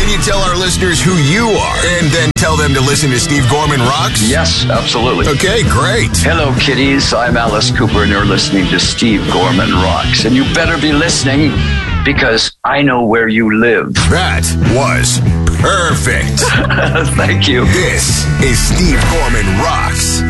Can you tell our listeners who you are and then tell them to listen to Steve Gorman Rocks? Yes, absolutely. Okay, great. Hello, kiddies. I'm Alice Cooper, and you're listening to Steve Gorman Rocks. And you better be listening because I know where you live. That was perfect. Thank you. This is Steve Gorman Rocks.